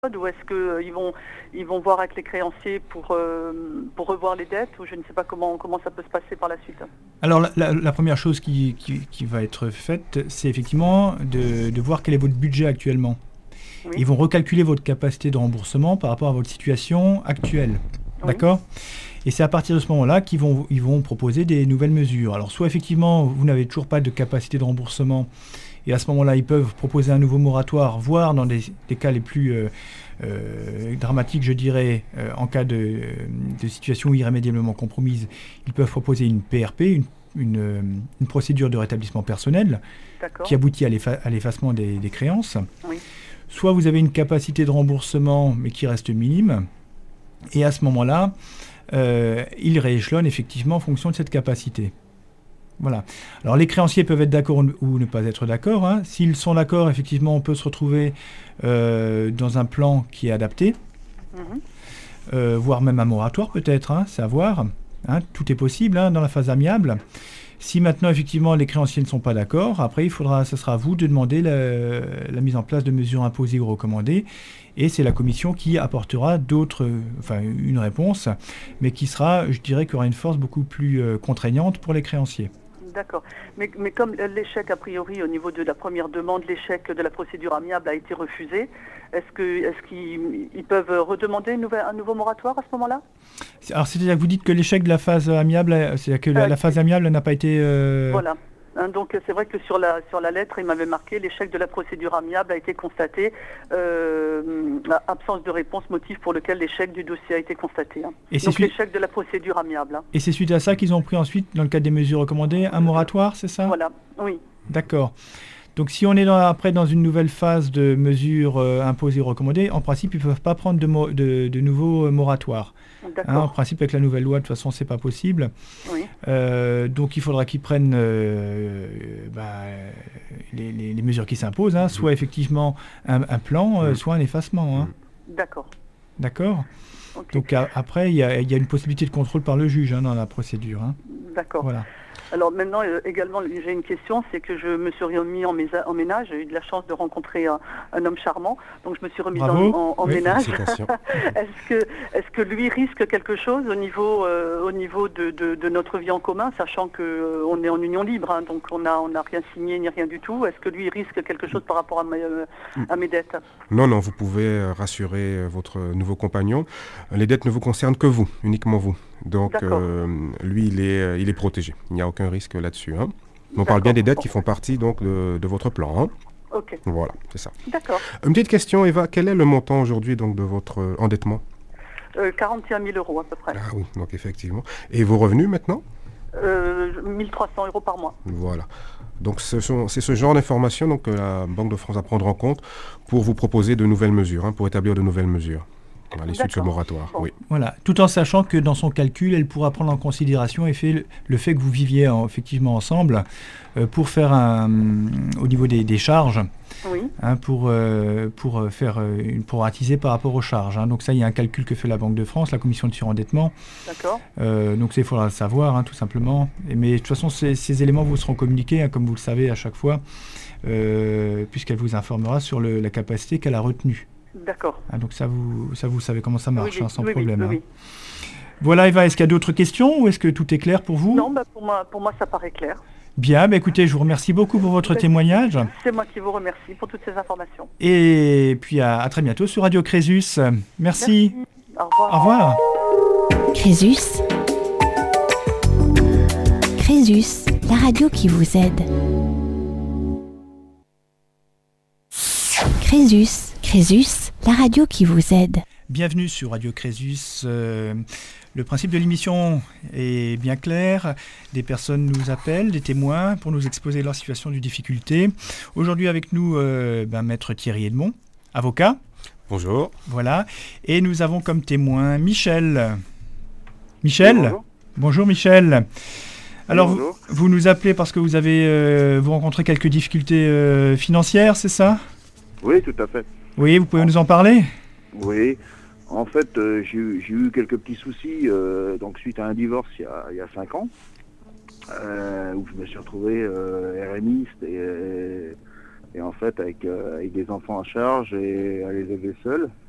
ou est-ce qu'ils vont voir avec les créanciers pour revoir les dettes, ou je ne sais pas comment ça peut se passer par la suite. Alors la première chose qui va être faite, c'est effectivement de voir quel est votre budget actuellement. Oui. Ils vont recalculer votre capacité de remboursement par rapport à votre situation actuelle. Oui. D'accord ? Et c'est à partir de ce moment-là qu'ils vont proposer des nouvelles mesures. Alors soit effectivement, vous n'avez toujours pas de capacité de remboursement, et à ce moment-là, ils peuvent proposer un nouveau moratoire, voire dans des cas les plus dramatiques, je dirais, en cas de situation irrémédiablement compromise, ils peuvent proposer une PRP, une procédure de rétablissement personnel, qui aboutit à l'effacement des créances. Oui. Soit vous avez une capacité de remboursement, mais qui reste minime, et à ce moment-là, ils rééchelonnent effectivement en fonction de cette capacité. Voilà. Alors les créanciers peuvent être d'accord ou ne pas être d'accord. Hein. S'ils sont d'accord, effectivement, on peut se retrouver dans un plan qui est adapté, voire même un moratoire peut-être, hein, c'est à voir. Hein. Tout est possible dans la phase amiable. Si maintenant, effectivement, les créanciers ne sont pas d'accord, après, ce sera à vous de demander la mise en place de mesures imposées ou recommandées. Et c'est la commission qui apportera une réponse, mais qui sera, je dirais, qui aura une force beaucoup plus contraignante pour les créanciers. D'accord. Mais comme l'échec, a priori, au niveau de la première demande, l'échec de la procédure amiable a été refusé, est-ce qu'ils peuvent redemander un nouveau moratoire à ce moment-là ? Alors, c'est-à-dire que vous dites que l'échec de la phase amiable, c'est-à-dire que la phase amiable n'a pas été... Voilà. Donc c'est vrai que sur la lettre, il m'avait marqué l'échec de la procédure amiable a été constaté, absence de réponse, motif pour lequel l'échec du dossier a été constaté. Hein. Donc l'échec de la procédure amiable. Hein. Et c'est suite à ça qu'ils ont pris ensuite, dans le cadre des mesures recommandées, un moratoire, c'est ça ? Voilà, oui. D'accord. Donc si on est après dans une nouvelle phase de mesures imposées ou recommandées, en principe, ils ne peuvent pas prendre de nouveaux moratoires. D'accord. En principe, avec la nouvelle loi, de toute façon, c'est pas possible. Oui. Donc il faudra qu'ils prennent les mesures qui s'imposent, hein, soit effectivement un plan, soit un effacement. Hein. D'accord. D'accord. Okay. Donc après, il y a une possibilité de contrôle par le juge dans la procédure. Hein. D'accord. Voilà. Alors maintenant, également, j'ai une question, c'est que je me suis remis en ménage. J'ai eu de la chance de rencontrer un homme charmant, donc je me suis remise en ménage. Est-ce que lui risque quelque chose au niveau de notre vie en commun, sachant qu'on est en union libre, hein, donc on n'a rien signé ni rien du tout. Est-ce que lui risque quelque chose par rapport à mes dettes ? Non, vous pouvez rassurer votre nouveau compagnon. Les dettes ne vous concernent que vous, uniquement vous. Donc, lui, il est protégé. Il n'y a aucun risque là-dessus. Hein. On parle bien des dettes qui font partie donc, de votre plan. Hein. Ok. Voilà, c'est ça. D'accord. Une petite question, Eva. Quel est le montant aujourd'hui donc, de votre endettement ? 41 000 € à peu près. Ah oui, donc effectivement. Et vos revenus maintenant ? 1 300 € par mois. Voilà. Donc, c'est ce genre d'informations donc, que la Banque de France va prendre en compte pour vous proposer de nouvelles mesures, pour établir de nouvelles mesures. À l'issue de ce moratoire, bon. Oui. Voilà, tout en sachant que dans son calcul, elle pourra prendre en considération le fait que vous viviez effectivement ensemble pour faire au niveau des charges, oui. Hein, pour attiser par rapport aux charges. Hein. Donc ça, il y a un calcul que fait la Banque de France, la commission de surendettement. D'accord. Donc ça, il faudra le savoir, hein, tout simplement. Mais de toute façon, ces éléments vous seront communiqués, hein, comme vous le savez à chaque fois, puisqu'elle vous informera sur la capacité qu'elle a retenue. D'accord. Ah, donc ça vous savez comment ça marche, oui, hein, sans oui, problème. Oui. Hein. Voilà, Eva, est-ce qu'il y a d'autres questions ou est-ce que tout est clair pour vous ? Non, pour moi, ça paraît clair. Bien, écoutez, je vous remercie beaucoup pour votre témoignage. C'est moi qui vous remercie pour toutes ces informations. Et puis à très bientôt sur Radio Crésus. Merci. Au revoir. Au revoir. Crésus. Crésus, la radio qui vous aide. Crésus, la radio qui vous aide. Bienvenue sur Radio Crésus. Le principe de l'émission est bien clair. Des personnes nous appellent, des témoins, pour nous exposer leur situation de difficulté. Aujourd'hui avec nous, Maître Thierry Edmond, avocat. Bonjour. Voilà. Et nous avons comme témoin Michel. Michel ? Oui, bonjour. Bonjour Michel. Alors bonjour. Vous nous appelez parce que vous avez vous rencontrez quelques difficultés financières, c'est ça ? Oui, tout à fait. Oui, vous pouvez nous en parler ? Oui. En fait, j'ai eu quelques petits soucis donc suite à un divorce il y a 5 ans, où je me suis retrouvé RMiste et en fait avec des enfants à charge et à les élever seul.